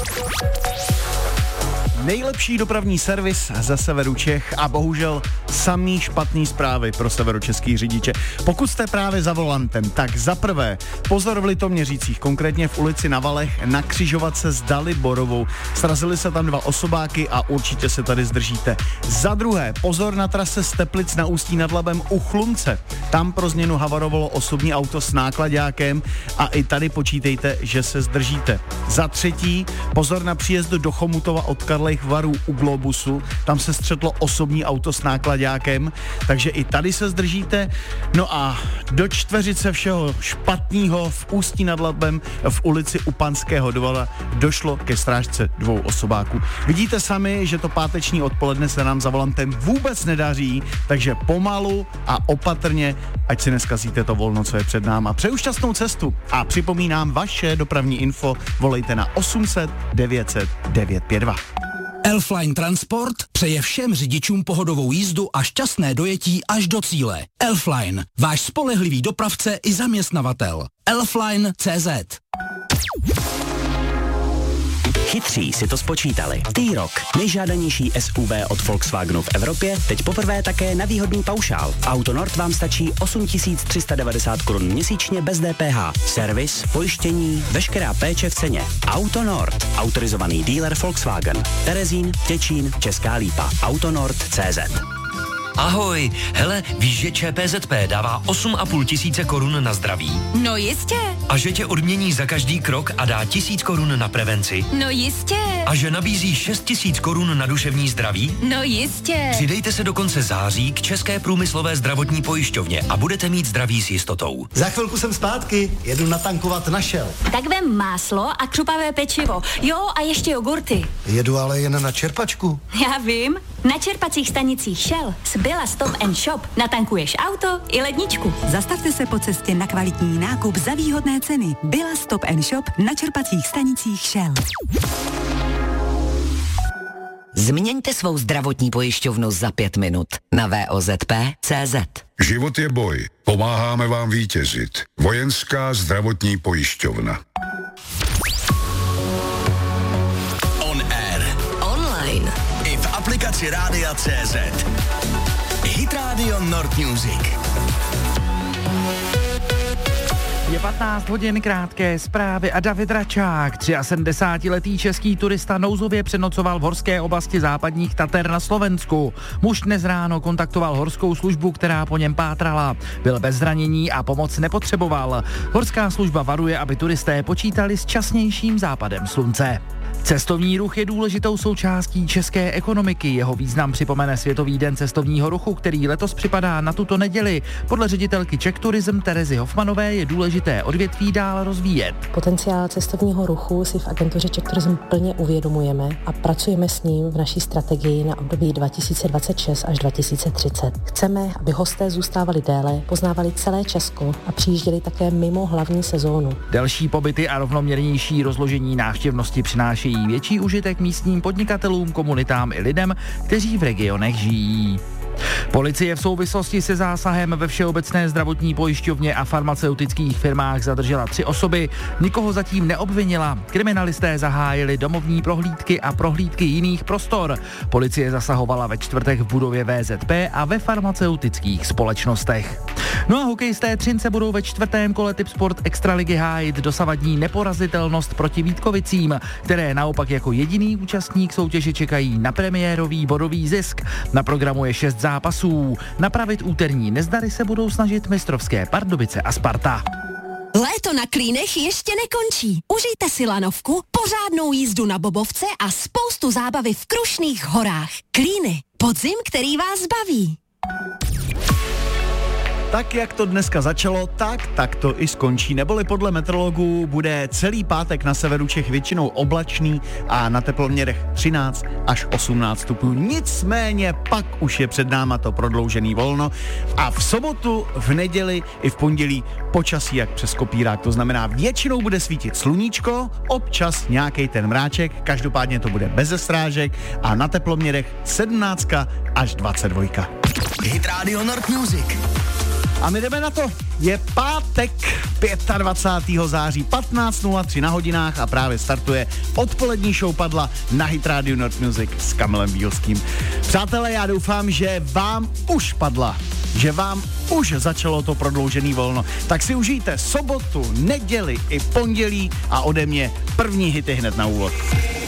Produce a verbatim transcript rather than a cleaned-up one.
Nejlepší dopravní servis ze severu Čech a bohužel samý špatný zprávy pro severočeský řidiče. Pokud jste právě za volantem, tak za prvé pozor v Litoměřicích, konkrétně v ulici na Valech, na křižovatce s Daliborovou. Srazili se tam dva osobáky a určitě se tady zdržíte. Za druhé pozor na trase z Teplic na Ústí nad Labem u Chlumce. Tam pro změnu havarovalo osobní auto s náklaďákem a i tady počítejte, že se zdržíte. Za třetí pozor na příjezdu do Chomutova od Karlových Varů u Globusu, tam se střetlo osobní auto s náklaďákem, takže i tady se zdržíte. No a do čtveřice všeho špatného v Ústí nad Labem v ulici u Panského dvora došlo ke srážce dvou osobáků. Vidíte sami, že to páteční odpoledne se nám za volantem vůbec nedaří, takže pomalu a opatrně, ať si neskazíte to volno, co je před náma. Přeju šťastnou cestu a připomínám, vaše dopravní info volejte na osm set devět set devět pět dva. Elfline Transport přeje všem řidičům pohodovou jízdu a šťastné dojetí až do cíle. Elfline, váš spolehlivý dopravce i zaměstnavatel. Elfline tečka cé zet. Chytří si to spočítali. T-Roc, nejžádanější S U V od Volkswagenu v Evropě, teď poprvé také na výhodný paušál. V Autonord vám stačí osm tisíc tři sta devadesát korun měsíčně bez D P H. Servis, pojištění, veškerá péče v ceně. Autonord, autorizovaný dealer Volkswagen. Terezín, Těčín, Česká Lípa. Autonord tečka cé zet. Ahoj, hele, víš, že Č P Z P dává osm a půl tisíce korun na zdraví? No jistě. A že tě odmění za každý krok a dá tisíc korun na prevenci? No jistě. A že nabízí šest tisíc korun na duševní zdraví? No jistě. Přidejte se do konce září k České průmyslové zdravotní pojišťovně a budete mít zdraví s jistotou. Za chvilku jsem zpátky, jedu natankovat na Shell. Tak vem máslo a křupavé pečivo. Jo, a ještě jogurty. Jedu ale jen na čerpačku. Já vím. Na čerpacích stanicích Shell z Billa Stop and Shop natankuješ auto i ledničku. Zastavte se po cestě na kvalitní nákup za výhodné ceny. Billa Stop and Shop na čerpacích stanicích Shell. Změňte svou zdravotní pojišťovnu za pět minut na V O Z P tečka cé zet. Život je boj. Pomáháme vám vítězit. Vojenská zdravotní pojišťovna. On air. Online. I v aplikaci Rádia tečka cé zet. Hit Radio Nord Music. Je patnáct hodin, krátké zprávy a David Račák, sedmdesátiletý český turista, nouzově přenocoval v horské oblasti západních Tater na Slovensku. Muž dnes ráno kontaktoval horskou službu, která po něm pátrala. Byl bez zranění a pomoc nepotřeboval. Horská služba varuje, aby turisté počítali s časnějším západem slunce. Cestovní ruch je důležitou součástí české ekonomiky. Jeho význam připomene Světový den cestovního ruchu, který letos připadá na tuto neděli. Podle ředitelky Czech Tourism Terezy Hofmanové je důležité odvětví dál rozvíjet. Potenciál cestovního ruchu si v agentuře Czech Tourism plně uvědomujeme a pracujeme s ním v naší strategii na období dva tisíce dvacet šest až dva tisíce třicet. Chceme, aby hosté zůstávali déle, poznávali celé Česko a přijížděli také mimo hlavní sezónu. Delší pobyty a rovnoměrnější rozložení návštěvnosti přináší větší užitek místním podnikatelům, komunitám i lidem, kteří v regionech žijí. Policie v souvislosti se zásahem ve Všeobecné zdravotní pojišťovně a farmaceutických firmách zadržela tři osoby, nikoho zatím neobvinila. Kriminalisté zahájili domovní prohlídky a prohlídky jiných prostor. Policie zasahovala ve čtvrtek v budově V Z P a ve farmaceutických společnostech. No a hokejisté Třince budou ve čtvrtém kole Tipsport Extraligy hájit dosavadní neporazitelnost proti Vítkovicím, které naopak jako jediný účastník soutěže čekají na premiérový bodový zisk. Na programu je šest zápasů. Napravit úterní nezdary se budou snažit mistrovské Pardubice a Sparta. Léto na Klínech ještě nekončí. Užijte si lanovku, pořádnou jízdu na bobovce a spoustu zábavy v Krušných horách. Klíny, podzim, který vás baví. Tak, jak to dneska začalo, tak, tak to i skončí. Neboli podle meteorologů bude celý pátek na severu Čech většinou oblačný a na teploměrech třináct až osmnáct stupňů. Nicméně pak už je před náma to prodloužený volno a v sobotu, v neděli i v pondělí počasí jak přes kopírák. To znamená, většinou bude svítit sluníčko, občas nějaký ten mráček, každopádně to bude bez strážek a na teploměrech sedmnáct až dvacet dva. Hit Radio Nord Music. A my jdeme na to. Je pátek dvacátého pátého září patnáct nula tři na hodinách a právě startuje odpolední show Padla na Hit Radio North Music s Kamilem Bílským. Přátelé, já doufám, že vám už padla, že vám už začalo to prodloužený volno. Tak si užijte sobotu, neděli i pondělí a ode mě první hity hned na úvod.